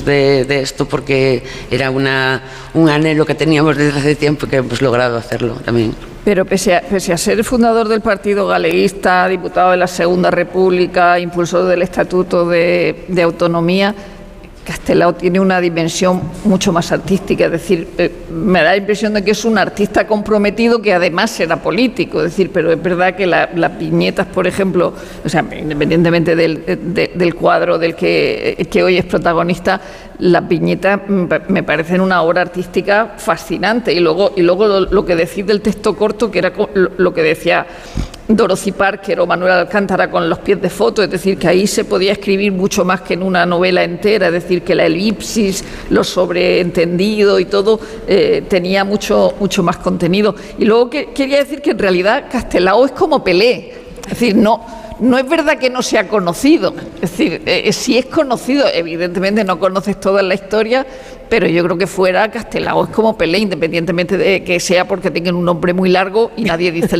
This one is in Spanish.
de esto porque era un anhelo que teníamos desde hace tiempo y que hemos logrado hacerlo también. Pero pese a ser fundador del Partido Galeguista, diputado de la Segunda República, impulsor del Estatuto de Autonomía, Castelao tiene una dimensión mucho más artística, es decir, me da la impresión de que es un artista comprometido que además era político, es decir, pero es verdad que las viñetas, por ejemplo, o sea, independientemente del cuadro del que hoy es protagonista, las viñetas me parecen una obra artística fascinante. Y luego lo que decís del texto corto, que era lo que decía Dorothy Parker o Manuel Alcántara con los pies de foto, es decir, que ahí se podía escribir mucho más que en una novela entera, es decir, que la elipsis, lo sobreentendido y todo tenía mucho más contenido. Y luego quería decir que en realidad Castelao es como Pelé, es decir, no es verdad que no sea conocido, es decir, si es conocido, evidentemente no conoces toda la historia, pero yo creo que fuera Castelao es como Pelé, independientemente de que sea porque tengan un nombre muy largo y nadie dice